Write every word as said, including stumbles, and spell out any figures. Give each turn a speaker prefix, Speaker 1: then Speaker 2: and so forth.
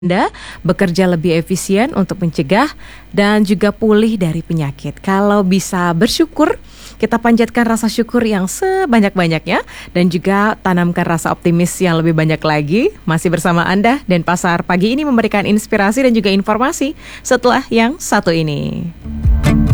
Speaker 1: Anda bekerja lebih efisien untuk mencegah dan juga pulih dari penyakit. Kalau bisa bersyukur, kita panjatkan rasa syukur yang sebanyak-banyaknya dan juga tanamkan rasa optimis yang lebih banyak lagi. Masih bersama Anda dan Pasar pagi ini memberikan inspirasi dan juga informasi setelah yang satu ini.